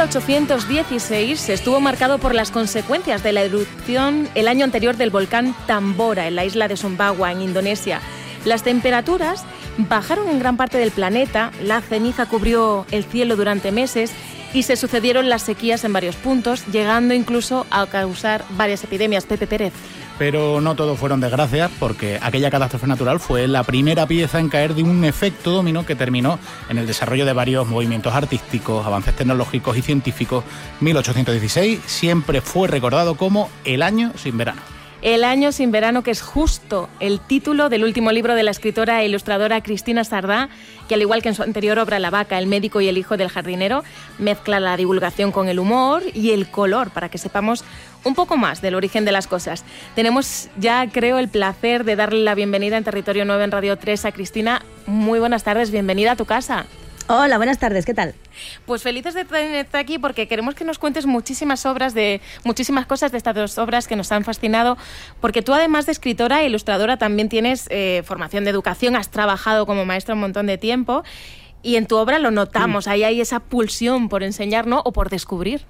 1816 estuvo marcado por las consecuencias de la erupción el año anterior del volcán Tambora en la isla de Sumbawa, en Indonesia. Las temperaturas bajaron en gran parte del planeta, la ceniza cubrió el cielo durante meses y se sucedieron las sequías en varios puntos, llegando incluso a causar varias epidemias. Pepe Pérez. Pero no todo fueron desgracias, porque aquella catástrofe natural fue la primera pieza en caer de un efecto dominó que terminó en el desarrollo de varios movimientos artísticos, avances tecnológicos y científicos. 1816 siempre fue recordado como el año sin verano. El año sin verano, que es justo el título del último libro de la escritora e ilustradora Cristina Sardá, que al igual que en su anterior obra La vaca, el médico y el hijo del jardinero, mezcla la divulgación con el humor y el color para que sepamos un poco más del origen de las cosas. Tenemos ya, creo, el placer de darle la bienvenida en Territorio 9 en Radio 3 a Cristina. Muy buenas tardes, bienvenida a tu casa. Hola, buenas tardes, ¿qué tal? Pues felices de tenerte aquí porque queremos que nos cuentes muchísimas cosas de estas dos obras que nos han fascinado, porque tú, además de escritora e ilustradora, también tienes formación de educación, has trabajado como maestra un montón de tiempo y en tu obra lo notamos, ahí hay esa pulsión por enseñar, ¿no? O por descubrir.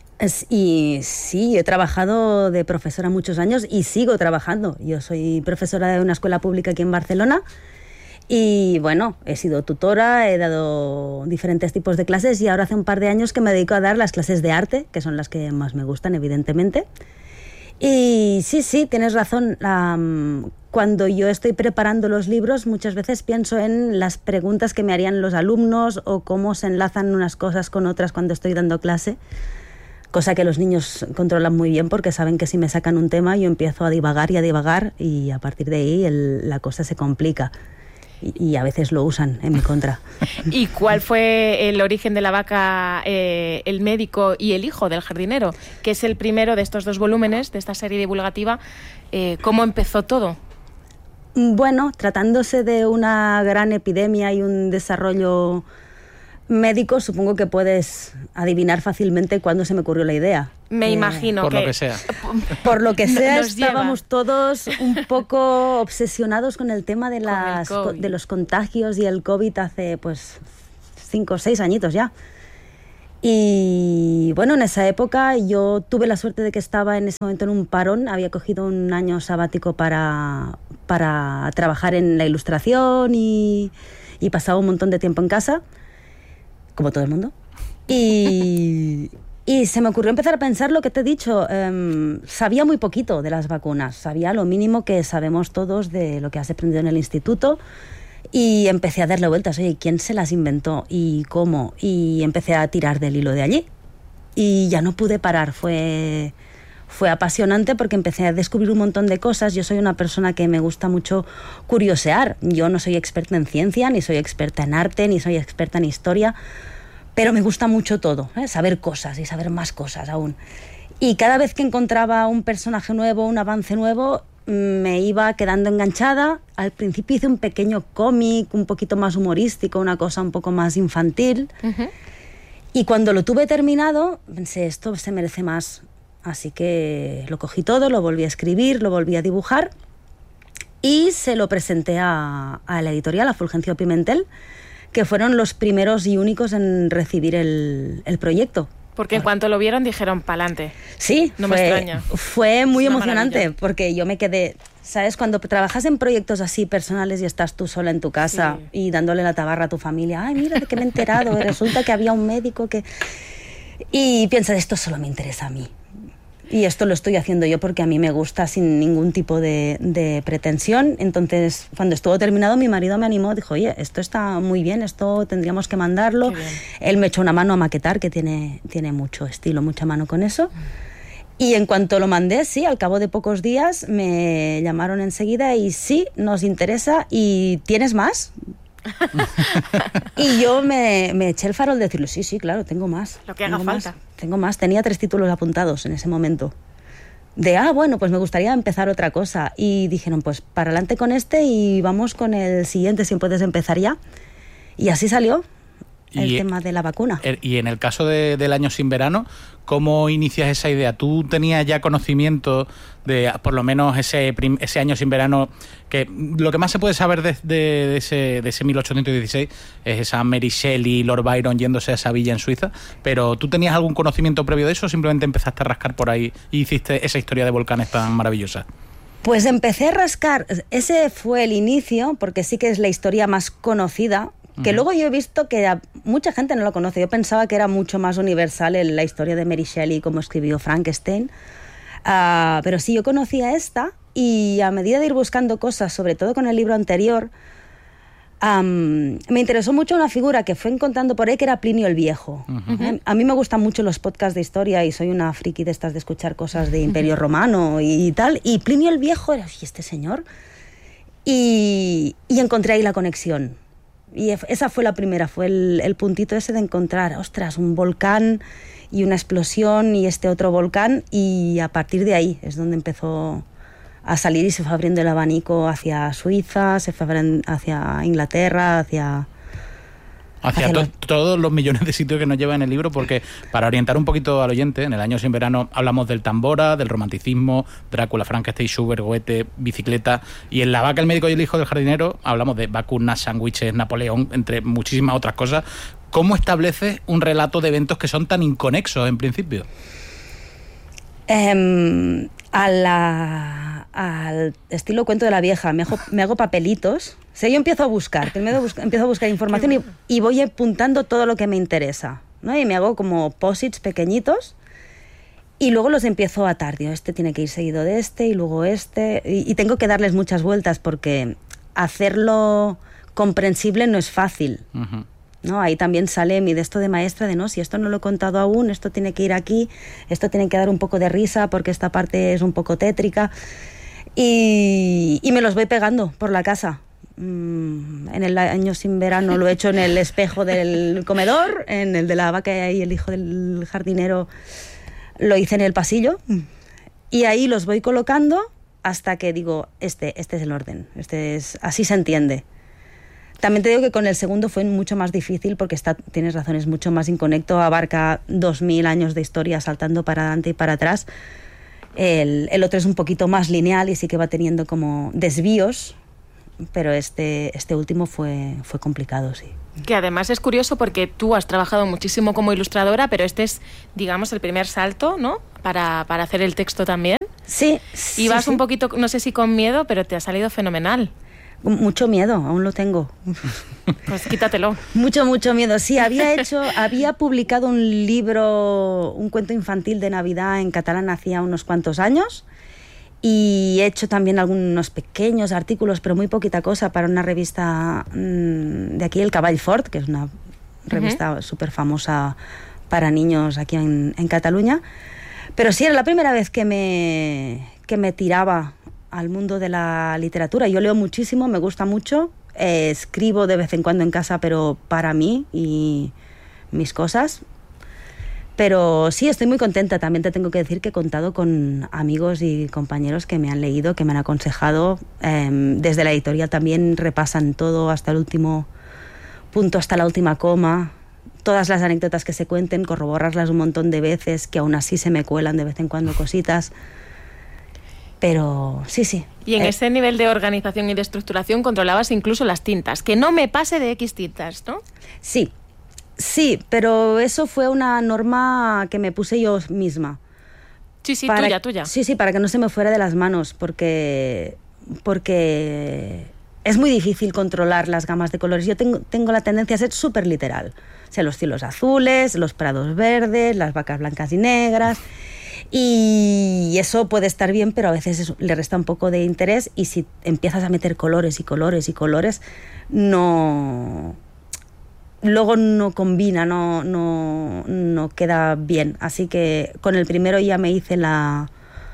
Y sí, he trabajado de profesora muchos años y sigo trabajando. Yo soy profesora de una escuela pública aquí en Barcelona. Y bueno, he sido tutora, he dado diferentes tipos de clases y ahora hace un par de años que me dedico a dar las clases de arte, que son las que más me gustan, evidentemente. Y sí, tienes razón. Cuando yo estoy preparando los libros, muchas veces pienso en las preguntas que me harían los alumnos o cómo se enlazan unas cosas con otras cuando estoy dando clase, cosa que los niños controlan muy bien porque saben que si me sacan un tema yo empiezo a divagar y a partir de ahí la cosa se complica. Y a veces lo usan en mi contra. ¿Y cuál fue el origen de La vaca, el médico y el hijo del jardinero? Que es el primero de estos dos volúmenes, de esta serie divulgativa. ¿Cómo empezó todo? Bueno, tratándose de una gran epidemia y un desarrollo médico, supongo que puedes adivinar fácilmente cuándo se me ocurrió la idea. Me imagino por que... lo que sea. Por lo que sea, estábamos lleva. todos un poco obsesionados con el tema de los contagios y el COVID hace 5 o 6 añitos ya. Y bueno, en esa época yo tuve la suerte de que estaba en ese momento en un parón, había cogido un año sabático para trabajar en la ilustración y pasaba un montón de tiempo en casa, como todo el mundo. Y se me ocurrió empezar a pensar lo que te he dicho. Sabía muy poquito de las vacunas, sabía lo mínimo que sabemos todos de lo que has aprendido en el instituto y empecé a darle vueltas. Oye, ¿quién se las inventó y cómo? Y empecé a tirar del hilo de allí y ya no pude parar. Fue apasionante porque empecé a descubrir un montón de cosas. Yo soy una persona que me gusta mucho curiosear. Yo no soy experta en ciencia, ni soy experta en arte, ni soy experta en historia, pero me gusta mucho todo, saber cosas y saber más cosas aún. Y cada vez que encontraba un personaje nuevo, un avance nuevo, me iba quedando enganchada. Al principio hice un pequeño cómic, un poquito más humorístico, una cosa un poco más infantil. Uh-huh. Y cuando lo tuve terminado, pensé, esto se merece más. Así que lo cogí todo, lo volví a escribir, lo volví a dibujar y se lo presenté a la editorial, a Fulgencio Pimentel, que fueron los primeros y únicos en recibir el proyecto. Porque en cuanto lo vieron dijeron, pa'lante. Sí, no me extraña. Fue muy emocionante porque yo me quedé, ¿sabes? Cuando trabajas en proyectos así personales y estás tú sola en tu casa y dándole la tabarra a tu familia, ay, mira de qué me he enterado, y resulta que había un médico que... Y piensas, esto solo me interesa a mí. Y esto lo estoy haciendo yo porque a mí me gusta sin ningún tipo de pretensión. Entonces, cuando estuvo terminado, mi marido me animó, dijo, oye, esto está muy bien, esto tendríamos que mandarlo. Él me echó una mano a maquetar, que tiene mucho estilo, mucha mano con eso. Y en cuanto lo mandé, sí, al cabo de pocos días me llamaron enseguida y sí, nos interesa y ¿tienes más? Y yo me eché el farol de decirle, sí, claro, tengo más. Lo que haga falta. Tengo más, tenía 3 títulos apuntados en ese momento. Bueno, pues me gustaría empezar otra cosa. Y dijeron, pues para adelante con este y vamos con el siguiente, si puedes empezar ya. Y así salió. el tema de la vacuna. Y en el caso del año sin verano, ¿cómo inicias esa idea? ¿Tú tenías ya conocimiento de, por lo menos, ese año sin verano? Que lo que más se puede saber de ese 1816 es esa Mary Shelley, Lord Byron yéndose a esa villa en Suiza, pero ¿tú tenías algún conocimiento previo de eso o simplemente empezaste a rascar por ahí y hiciste esa historia de volcanes tan maravillosa? Pues empecé a rascar, ese fue el inicio, porque sí que es la historia más conocida, que luego yo he visto que mucha gente no lo conoce. Yo pensaba que era mucho más universal la historia de Mary Shelley, como escribió Frankenstein. Pero sí, yo conocía esta, y a medida de ir buscando cosas, sobre todo con el libro anterior, me interesó mucho una figura que fue encontrando por ahí, que era Plinio el Viejo. A mí me gustan mucho los podcasts de historia y soy una friki de estas de escuchar cosas de Imperio Romano y tal. Y Plinio el Viejo era, ¿y este señor? Y encontré ahí la conexión. Y esa fue la primera, fue el puntito ese de encontrar, ostras, un volcán y una explosión y este otro volcán, y a partir de ahí es donde empezó a salir y se fue abriendo el abanico hacia Suiza, se fue hacia Inglaterra, hacia todos los millones de sitios que nos lleva en el libro, porque para orientar un poquito al oyente, en el año sin verano hablamos del Tambora, del romanticismo, Drácula, Frankenstein, Schubert, Goethe, bicicleta, y en La vaca, el médico y el hijo del jardinero hablamos de vacunas, sándwiches, Napoleón, entre muchísimas otras cosas. ¿Cómo estableces un relato de eventos que son tan inconexos en principio? Al estilo cuento de la vieja, me hago papelitos. O sea, yo empiezo a buscar, empiezo a buscar información y voy apuntando todo lo que me interesa, ¿no? Y me hago como post-its pequeñitos y luego los empiezo a atar. Digo, este tiene que ir seguido de este y luego este. Y tengo que darles muchas vueltas porque hacerlo comprensible no es fácil. ¿No? Ahí también sale mi de esto de maestra de no, si esto no lo he contado aún, esto tiene que ir aquí, esto tiene que dar un poco de risa porque esta parte es un poco tétrica, y me los voy pegando por la casa. En el año sin verano lo he hecho en el espejo del comedor, en el de La vaca y el hijo del jardinero lo hice en el pasillo, y ahí los voy colocando hasta que digo, este es el orden, así se entiende. También te digo que con el segundo fue mucho más difícil porque tienes razón, es mucho más inconecto, abarca 2000 años de historia saltando para adelante y para atrás. El otro es un poquito más lineal y sí que va teniendo como desvíos, pero este último fue complicado, sí. Que además es curioso porque tú has trabajado muchísimo como ilustradora, pero este es, digamos, el primer salto, ¿no? Para hacer el texto también. Sí. Y vas un poquito, no sé si con miedo, pero te ha salido fenomenal. Mucho miedo, aún lo tengo. Pues quítatelo. Mucho miedo. Sí, había publicado un libro, un cuento infantil de Navidad en catalán hacía unos cuantos años, y he hecho también algunos pequeños artículos, pero muy poquita cosa, para una revista de aquí, El Cavall Fort, que es una revista súper famosa para niños aquí en Cataluña. Pero sí, era la primera vez que me tiraba al mundo de la literatura. Yo leo muchísimo, me gusta mucho, escribo de vez en cuando en casa, pero para mí y mis cosas. Pero sí, estoy muy contenta. También te tengo que decir que he contado con amigos y compañeros que me han leído, que me han aconsejado. Desde la editorial también repasan todo hasta el último punto, hasta la última coma. Todas las anécdotas que se cuenten, corroborarlas un montón de veces, que aún así se me cuelan de vez en cuando cositas. Pero sí. Y en ese nivel de organización y de estructuración controlabas incluso las tintas. Que no me pase de X tintas, ¿no? Sí, pero eso fue una norma que me puse yo misma. Sí, tuya. Sí, para que no se me fuera de las manos, porque es muy difícil controlar las gamas de colores. Yo tengo la tendencia a ser súper literal. O sea, los cielos azules, los prados verdes, las vacas blancas y negras. Y eso puede estar bien, pero a veces le resta un poco de interés, y si empiezas a meter colores, luego no combina, no queda bien. Así que con el primero ya me hice la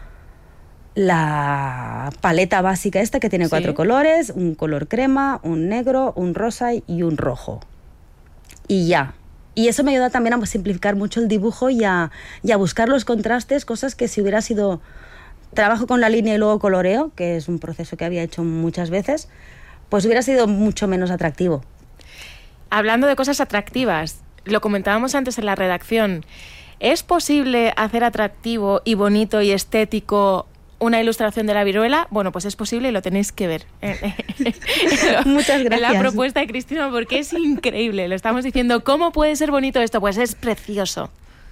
paleta básica esta, que tiene 4 colores, un color crema, un negro, un rosa y un rojo. Y ya. Y eso me ayuda también a simplificar mucho el dibujo y a buscar los contrastes, cosas que si hubiera sido trabajo con la línea y luego coloreo, que es un proceso que había hecho muchas veces, pues hubiera sido mucho menos atractivo. hablando de cosas atractivas, lo comentábamos antes en la redacción, ¿es posible hacer atractivo y bonito y estético una ilustración de la viruela? Bueno, pues es posible y lo tenéis que ver. Muchas gracias. En la propuesta de Cristina, porque es increíble. Lo estamos diciendo. ¿Cómo puede ser bonito esto? Pues es precioso.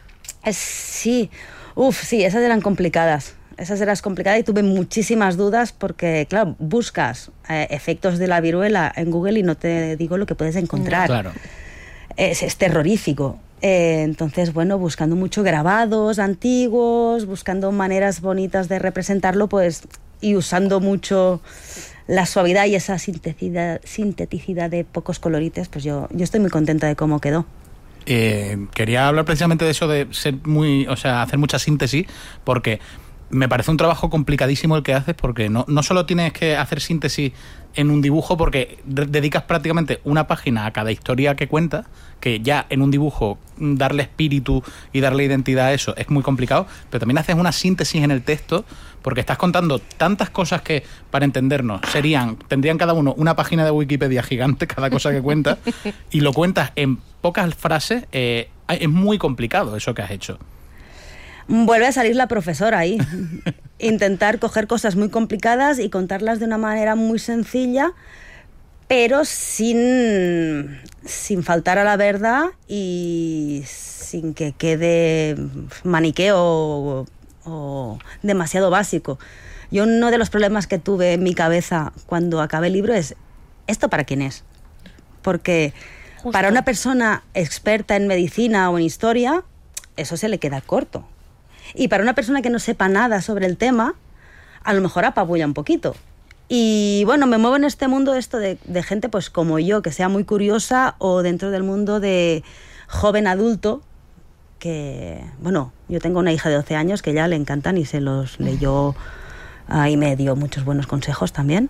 Sí. Sí, esas eran complicadas. Y tuve muchísimas dudas porque, claro, buscas efectos de la viruela en Google y no te digo lo que puedes encontrar. Claro. Es terrorífico. Entonces, bueno, buscando mucho grabados antiguos, buscando maneras bonitas de representarlo, pues, y usando mucho la suavidad y esa sinteticidad de pocos colorites, pues yo estoy muy contenta de cómo quedó. Quería hablar precisamente de eso de hacer mucha síntesis, porque me parece un trabajo complicadísimo el que haces, porque no solo tienes que hacer síntesis en un dibujo, porque dedicas prácticamente una página a cada historia que cuentas, que ya en un dibujo darle espíritu y darle identidad a eso es muy complicado, pero también haces una síntesis en el texto, porque estás contando tantas cosas que, para entendernos, tendrían cada uno una página de Wikipedia gigante, cada cosa que cuentas, y lo cuentas en pocas frases. Es muy complicado eso que has hecho. Vuelve a salir la profesora ahí. Intentar coger cosas muy complicadas y contarlas de una manera muy sencilla, pero sin faltar a la verdad y sin que quede maniqueo o demasiado básico. Yo, uno de los problemas que tuve en mi cabeza cuando acabé el libro es: ¿esto para quién es? Porque justo, para una persona experta en medicina o en historia, eso se le queda corto. Y para una persona que no sepa nada sobre el tema, a lo mejor apabulla un poquito. Y bueno, me muevo en este mundo de gente pues como yo, que sea muy curiosa, o dentro del mundo de joven adulto, que, bueno, yo tengo una hija de 12 años que ya le encantan y se los leyó y me dio muchos buenos consejos también.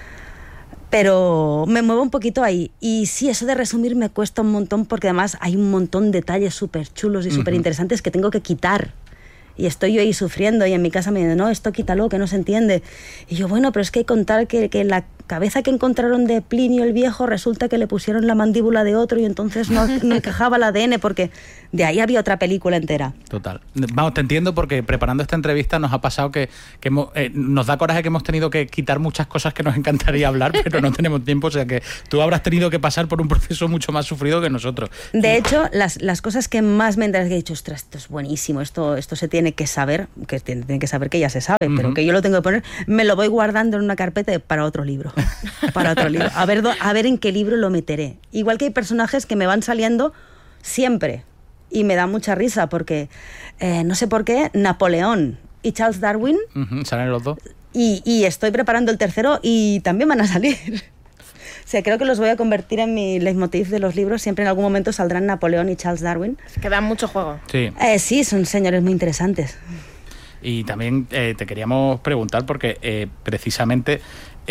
Pero me muevo un poquito ahí. Y sí, eso de resumir me cuesta un montón, porque además hay un montón de detalles súper chulos y súper interesantes que tengo que quitar. Y estoy yo ahí sufriendo y en mi casa me dicen: no, esto quítalo, que no se entiende. Y yo, bueno, pero es que hay que contar que la cabeza que encontraron de Plinio el Viejo resulta que le pusieron la mandíbula de otro y entonces no encajaba el ADN, porque de ahí había otra película entera. Total. Vamos, te entiendo, porque preparando esta entrevista nos ha pasado que nos da coraje que hemos tenido que quitar muchas cosas que nos encantaría hablar, pero no tenemos tiempo. O sea que tú habrás tenido que pasar por un proceso mucho más sufrido que nosotros. De hecho, las cosas que más me interesan, que he dicho: ostras, esto es buenísimo, esto se tiene que saber, que tiene que saber que ya se sabe, pero que yo lo tengo que poner, me lo voy guardando en una carpeta para otro libro. Para otro libro. A ver en qué libro lo meteré. Igual que hay personajes que me van saliendo siempre y me da mucha risa, porque no sé por qué, Napoleón y Charles Darwin salen los dos. Y estoy preparando el tercero y también van a salir. O sea, creo que los voy a convertir en mi leitmotiv de los libros. Siempre en algún momento saldrán Napoleón y Charles Darwin. Es que dan mucho juego. Sí. Sí, son señores muy interesantes. Y también te queríamos preguntar, porque precisamente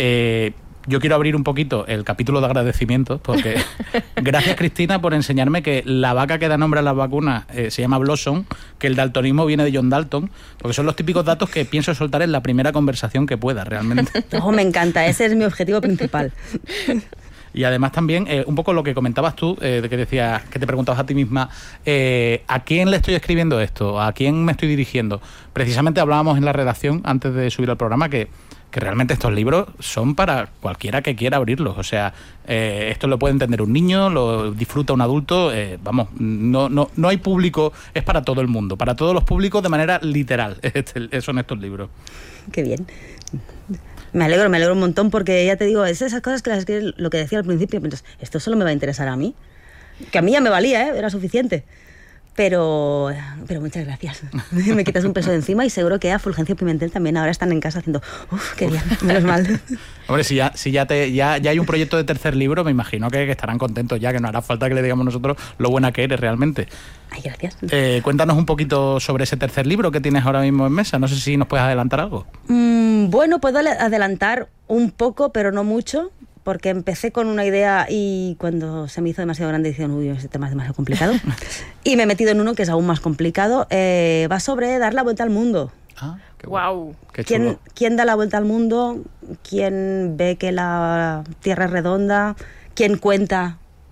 yo quiero abrir un poquito el capítulo de agradecimientos, porque gracias, Cristina, por enseñarme que la vaca que da nombre a las vacunas se llama Blossom, que el daltonismo viene de John Dalton, porque son los típicos datos que pienso soltar en la primera conversación que pueda, realmente. Oh, me encanta, ese es mi objetivo principal. Y además también, un poco lo que comentabas tú, de que decías, que te preguntabas a ti misma, ¿a quién le estoy escribiendo esto? ¿A quién me estoy dirigiendo? Precisamente hablábamos en la redacción, antes de subir al programa, que realmente estos libros son para cualquiera que quiera abrirlos. O sea, esto lo puede entender un niño, lo disfruta un adulto, vamos, no hay público, es para todo el mundo, para todos los públicos de manera literal, son estos libros. Qué bien. Me alegro un montón, porque ya te digo, es esas cosas que lo que decía al principio, pues, esto solo me va a interesar a mí, que a mí ya me valía, era suficiente. Pero muchas gracias. Me quitas un peso de encima, y seguro que a Fulgencio Pimentel también ahora están en casa haciendo ¡uf, qué bien! Menos mal. Hombre, si ya hay un proyecto de tercer libro, me imagino que estarán contentos ya, que no hará falta que le digamos nosotros lo buena que eres realmente. Ay, gracias. Cuéntanos un poquito sobre ese tercer libro que tienes ahora mismo en mesa. No sé si nos puedes adelantar algo. Bueno, puedo adelantar un poco, pero no mucho, porque empecé con una idea y cuando se me hizo demasiado grande dijeron: uy, este tema es demasiado complicado. Y me he metido en uno que es aún más complicado. Va sobre dar la vuelta al mundo. Ah, qué wow. Qué chulo. ¿Quién da la vuelta al mundo? ¿Quién ve que la Tierra es redonda? ¿Quién cuenta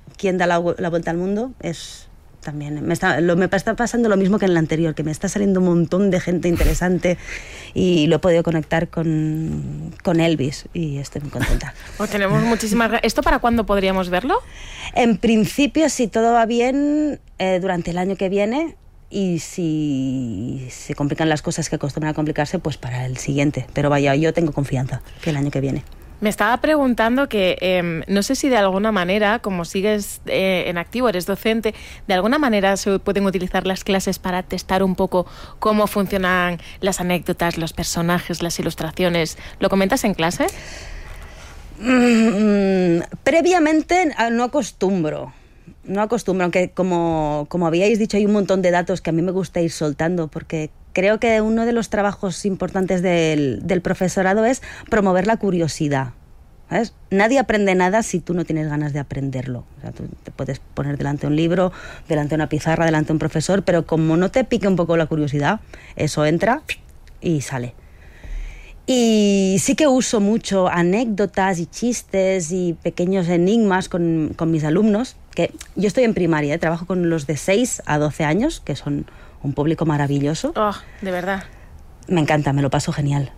¿Quién da la vuelta al mundo? Es también me está pasando lo mismo que en la anterior, que me está saliendo un montón de gente interesante y lo he podido conectar con Elvis y estoy muy contenta. Pues tenemos muchísimas... ¿Esto para cuándo podríamos verlo? En principio, si todo va bien, durante el año que viene, y si se complican las cosas que acostumbran a complicarse, pues para el siguiente. Pero vaya, yo tengo confianza que el año que viene. Me estaba preguntando que no sé si de alguna manera, como sigues en activo, eres docente, de alguna manera se pueden utilizar las clases para testar un poco cómo funcionan las anécdotas, los personajes, las ilustraciones. ¿Lo comentas en clase? Previamente no acostumbro, aunque como habíais dicho, hay un montón de datos que a mí me gusta ir soltando, porque creo que uno de los trabajos importantes del profesorado es promover la curiosidad. ¿Sabes? Nadie aprende nada si tú no tienes ganas de aprenderlo. O sea, tú te puedes poner delante de un libro, delante de una pizarra, delante de un profesor, pero como no te pique un poco la curiosidad, eso entra y sale. Y sí que uso mucho anécdotas y chistes y pequeños enigmas con mis alumnos, que yo estoy en primaria, trabajo con los de 6 a 12 años, que son un público maravilloso. Oh, de verdad. Me encanta, me lo paso genial.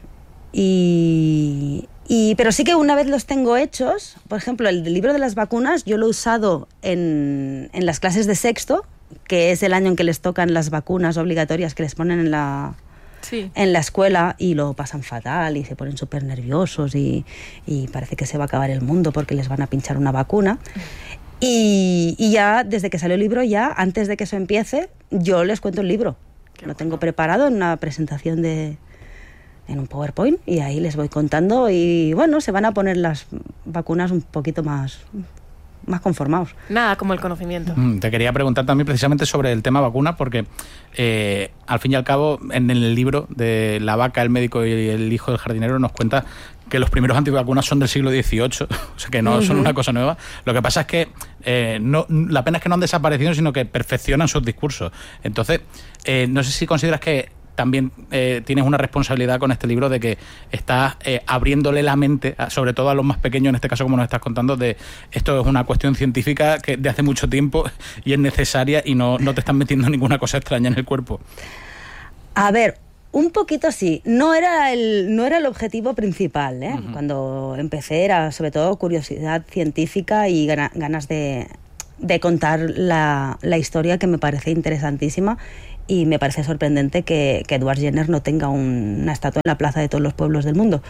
Pero sí que una vez los tengo hechos, por ejemplo, el libro de las vacunas, yo lo he usado en las clases de sexto, que es el año en que les tocan las vacunas obligatorias que les ponen en la escuela, y lo pasan fatal y se ponen súper nerviosos y parece que se va a acabar el mundo porque les van a pinchar una vacuna. Y ya, desde que salió el libro, ya antes de que eso empiece, yo les cuento el libro. Lo tengo preparado en una presentación en un PowerPoint, y ahí les voy contando, y bueno, se van a poner las vacunas un poquito más conformados. Nada como el conocimiento. Te quería preguntar también precisamente sobre el tema vacuna, porque al fin y al cabo en el libro de La vaca, el médico y el hijo del jardinero nos cuenta que los primeros antivacunas son del siglo XVIII, o sea que no son una cosa nueva. Lo que pasa es que la pena es que no han desaparecido, sino que perfeccionan sus discursos. Entonces, no sé si consideras que también tienes una responsabilidad con este libro de que estás abriéndole la mente, sobre todo a los más pequeños, en este caso como nos estás contando, de esto es una cuestión científica que de hace mucho tiempo y es necesaria, y no te están metiendo ninguna cosa extraña en el cuerpo. A ver, un poquito sí. No era el objetivo principal, ¿eh? Uh-huh. Cuando empecé era sobre todo curiosidad científica y ganas de contar la historia, que me parece interesantísima. Y me parece sorprendente que Edward Jenner no tenga una estatua en la plaza de todos los pueblos del mundo.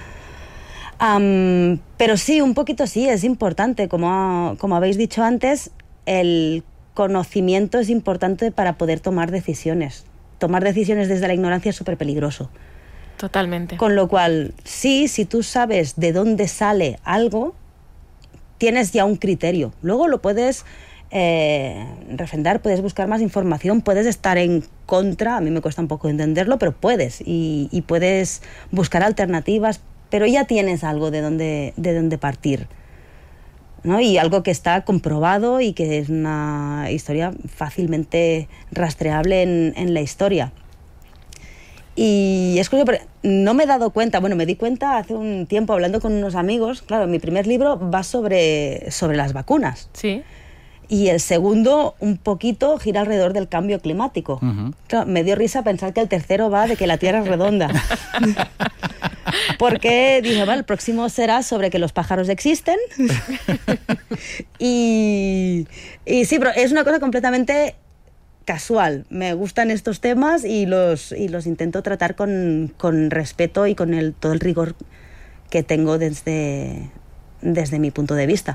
Pero sí, un poquito sí, es importante. Como habéis dicho antes, el conocimiento es importante para poder tomar decisiones. Tomar decisiones desde la ignorancia es súper peligroso. Totalmente. Con lo cual, sí, si tú sabes de dónde sale algo, tienes ya un criterio. Luego lo puedes refrendar, puedes buscar más información, puedes estar en contra, a mí me cuesta un poco entenderlo, pero puedes, y puedes buscar alternativas, pero ya tienes algo de dónde partir, ¿no? Y algo que está comprobado y que es una historia fácilmente rastreable en la historia. Y es curioso, no me he dado cuenta, bueno, me di cuenta hace un tiempo hablando con unos amigos. Claro, mi primer libro va sobre las vacunas. Sí. Y el segundo, un poquito, gira alrededor del cambio climático. Uh-huh. Claro, me dio risa pensar que el tercero va de que la Tierra es redonda. Porque dije, el próximo será sobre que los pájaros existen. y sí, pero es una cosa completamente casual. Me gustan estos temas y los intento tratar con respeto y con todo el rigor que tengo desde mi punto de vista.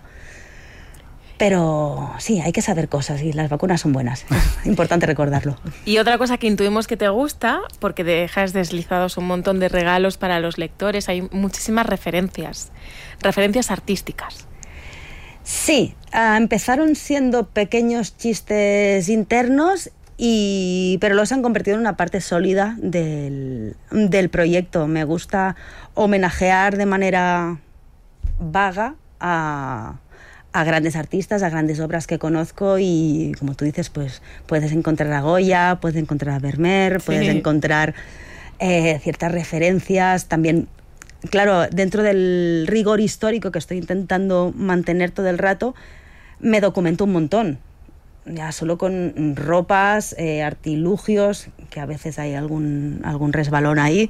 Pero sí, hay que saber cosas y las vacunas son buenas. Es importante recordarlo. Y otra cosa que intuimos que te gusta, porque dejas deslizados un montón de regalos para los lectores, hay muchísimas referencias artísticas. Sí, empezaron siendo pequeños chistes internos, pero los han convertido en una parte sólida del proyecto. Me gusta homenajear de manera vaga a grandes artistas, a grandes obras que conozco, y como tú dices, pues puedes encontrar a Goya, puedes encontrar a Vermeer, puedes encontrar ciertas referencias también. Claro, dentro del rigor histórico que estoy intentando mantener todo el rato, me documento un montón. Ya solo con ropas, artilugios, que a veces hay algún resbalón ahí.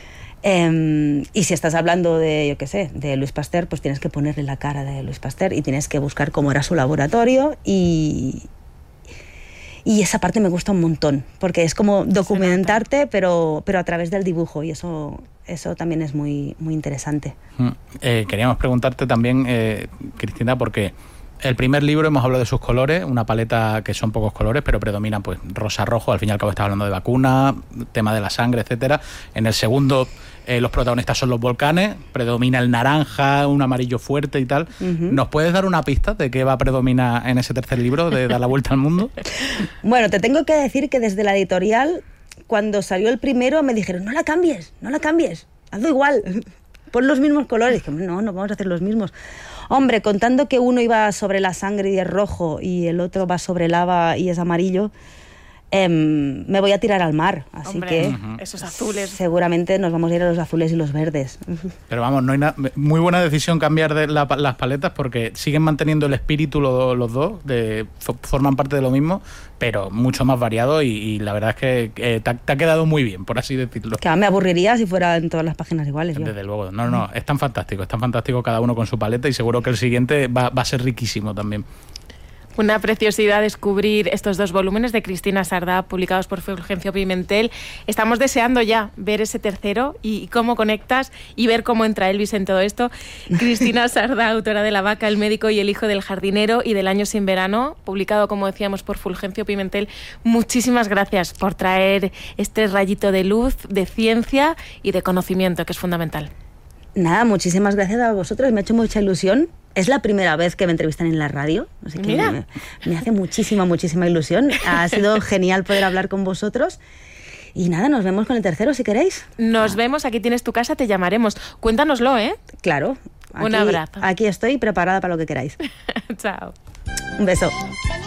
Y si estás hablando de, yo qué sé, de Louis Pasteur, pues tienes que ponerle la cara de Louis Pasteur y tienes que buscar cómo era su laboratorio y esa parte me gusta un montón, porque es como documentarte, pero a través del dibujo, y eso también es muy, muy interesante. Queríamos preguntarte también, Cristina, porque el primer libro hemos hablado de sus colores, una paleta que son pocos colores, pero predomina pues rosa-rojo, al fin y al cabo estás hablando de vacuna, tema de la sangre, etcétera. En el segundo, los protagonistas son los volcanes, predomina el naranja, un amarillo fuerte y tal. ¿Nos puedes dar una pista de qué va a predominar en ese tercer libro, de Dar la vuelta al mundo? Bueno, te tengo que decir que desde la editorial, cuando salió el primero, me dijeron, no la cambies, hazlo igual, pon los mismos colores. Y dije, no vamos a hacer los mismos. Hombre, contando que uno iba sobre la sangre y es rojo y el otro va sobre lava y es amarillo, me voy a tirar al mar, así Hombre, que esos azules. Seguramente nos vamos a ir a los azules y los verdes. Pero vamos, no hay muy buena decisión cambiar de las paletas, porque siguen manteniendo el espíritu los dos, forman parte de lo mismo, pero mucho más variado y la verdad es que te ha quedado muy bien, por así decirlo. Que me aburriría si fueran todas las páginas iguales. Desde luego, no, es tan fantástico cada uno con su paleta, y seguro que el siguiente va a ser riquísimo también. Una preciosidad descubrir estos 2 volúmenes de Cristina Sardá, publicados por Fulgencio Pimentel. Estamos deseando ya ver ese tercero y cómo conectas y ver cómo entra Elvis en todo esto. Cristina Sardá, autora de La vaca, el médico y el hijo del jardinero y del Año sin verano, publicado, como decíamos, por Fulgencio Pimentel. Muchísimas gracias por traer este rayito de luz, de ciencia y de conocimiento, que es fundamental. Nada, muchísimas gracias a vosotros, me ha hecho mucha ilusión. Es la primera vez que me entrevistan en la radio, así que me hace muchísima ilusión. Ha sido genial poder hablar con vosotros. Y nada, nos vemos con el tercero si queréis. Nos vemos, aquí tienes tu casa, te llamaremos. Cuéntanoslo, ¿eh? Claro. Un abrazo. Aquí estoy preparada para lo que queráis. Chao. Un beso.